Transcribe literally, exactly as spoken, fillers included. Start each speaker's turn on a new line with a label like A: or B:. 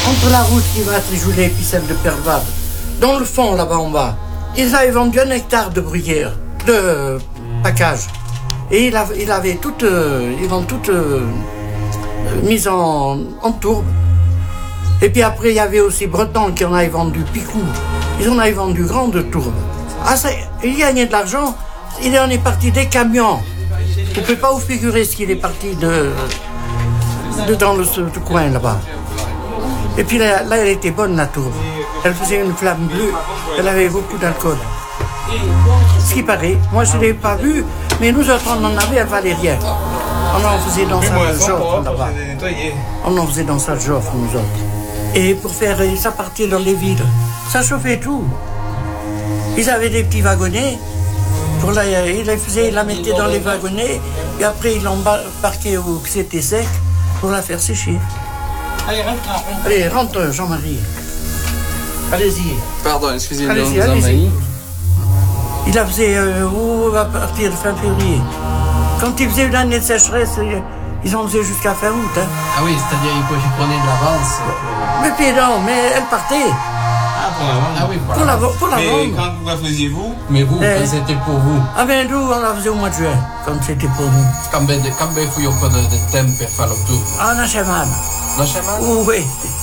A: entre la route qui va à Tréjoulet et puis celle de Pervade, dans le fond, là-bas en bas, ils avaient vendu un hectare de bruyère, de euh, package. Et il, a, il avait tout, euh, ils l'ont tout euh, mis en, en tourbe. Et puis après, il y avait aussi Breton qui en avait vendu Picou. Ils en avaient vendu grande tourbe. Ah, ça, il gagnait de l'argent. Il en est parti des camions. Vous ne pouvez pas vous figurer ce qu'il est parti de, de dans le ce, ce coin là-bas. Et puis là, là, elle était bonne, la tourbe. Elle faisait une flamme bleue. Elle avait beaucoup d'alcool. Ce qui paraît. Moi, je ne l'ai pas vu, mais nous autres, on en avait, elle valait rien. On en faisait dans sa joffre là-bas. On en faisait dans sa joffre, nous autres. Et pour faire ça partait dans les villes. Ça chauffait tout. Ils avaient des petits wagonnets. Pour la, ils la faisaient, ils la mettaient dans les wagonnets. Et après, ils l'embarquaient où c'était sec pour la faire sécher.
B: Allez, rentre, rentre.
A: Allez, rentre, Jean-Marie. Allez-y.
C: Pardon, excusez-moi.
A: Allez-y, allez-y. Il la faisait euh, où, à partir de fin février. Quand il faisait une année de sécheresse, ils en faisaient jusqu'à fin août. Hein.
B: Ah oui, c'est-à-dire qu'ils prenaient de l'avance.
A: Mais puis non, mais elle partait.
D: Ah, pour la vendre.
B: Ah oui,
A: Pour la, pour la
D: Mais
A: vendre.
D: quand vous la faisiez-vous?
B: Mais vous,
A: Eh.
B: c'était pour vous.
A: Ah ben nous, on la faisait au mois de juin, quand c'était pour nous.
B: Quand ben, quand ben, il faut y avoir de temps pour faire le tour.
A: Ah, on a cheval.
B: Non, chemin?
A: Oui.